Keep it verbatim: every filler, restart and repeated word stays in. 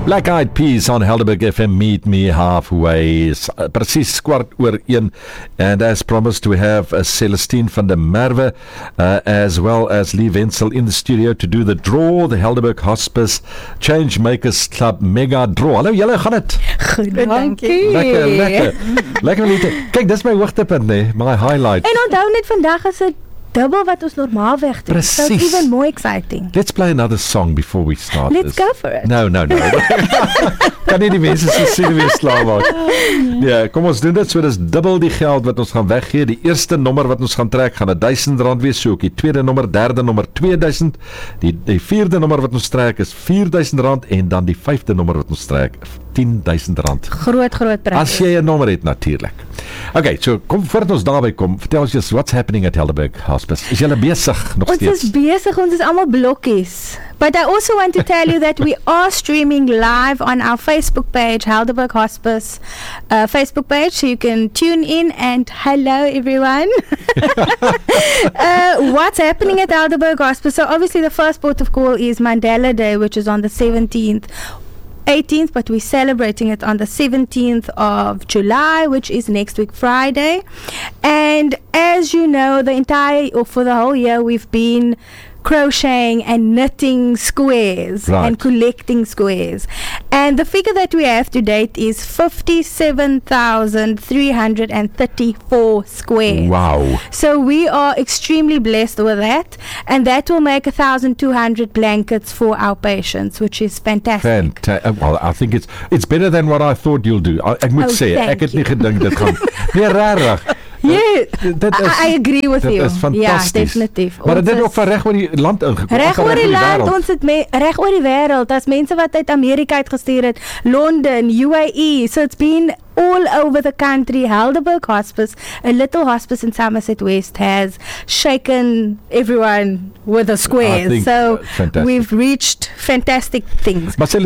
Black Eyed Peas on Helderberg F M, Meet Me Halfway. Uh, Precies kwart oor een. And as promised, we have uh, Celestine van der Merwe, uh, as well as Lee Wenzel in the studio to do the draw, the Helderberg Hospice Changemakers Club Mega Draw. Hallo julle, gaan het? Goed, dankie. Lekker, lekker. Lekker minute. Kyk, dis my hoogtepunt, nee, my highlight. En onthou net vandag is dit dubbel wat ons normaal weg doen. Precies. So it's even more exciting. Let's play another song before we start Let's this. go for it. No, no, no. Kan nie die mense so sien weer slaap maak. Ja, kom ons doen dit, so dis dubbel die geld wat ons gaan weggee. Die eerste nommer wat ons gaan trek gaan duisend rand wees, so ook die tweede nommer, derde nommer twee duisend, die die vierde nommer wat ons trek is vier duisend rand en dan die vyfde nommer wat ons trek tien duisend rand. Groot groot prys. As jy 'n nommer het natuurlik. Okay, so kom voordat ons daarby kom, vertel ons just what's happening at Helderberg Hospice. Is julle besig nog Ons steeds? is besig, ons is almal blokkies. But I also want to tell you that we are streaming live on our Facebook page, Helderberg Hospice uh, Facebook page, so you can tune in and hello everyone. uh, what's happening at Helderberg Hospice? So obviously the first port of call is Mandela Day, which is on the seventeenth. eighteenth, but we're celebrating it on the seventeenth of July, which is next week Friday. And as you know, the entire, or for the whole year, we've been crocheting and knitting squares right. and collecting squares. And the figure that we have to date is fifty-seven thousand three hundred thirty-four squares. Wow. So we are extremely blessed with that, and that will make one thousand two hundred blankets for our patients, which is fantastic. Fantastic. Well, I think it's it's better than what I thought you'll do. I, ek moet Oh, sê, thank ek het you. nie gedink dit gaan. Nee, regtig. Yeah, Dit is, I, I agree with dit you. is Ja, fantasties. definitief. Maar dit Ons het ook is- van reg oor die land ingekom. Reg Van oor die land, wêreld. ons het me, reg oor die wêreld. Daar's mense wat uit Amerika uitgestuur het, London, U A E. So it's been all over the country. Helderberg Hospice, a little hospice in Somerset West, has shaken everyone with the I squares. think, So uh, fantastic. we've reached fantastic things. Maar sê